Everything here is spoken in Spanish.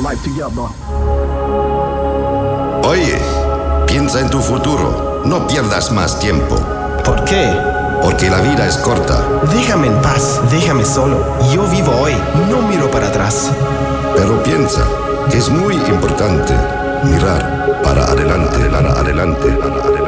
life together. Oye, piensa en tu futuro. No pierdas más tiempo. ¿Por qué? Porque la vida es corta. Déjame en paz, déjame solo. Yo vivo hoy, no miro para atrás. Pero piensa, es muy importante mirar para adelante, para adelante, para adelante.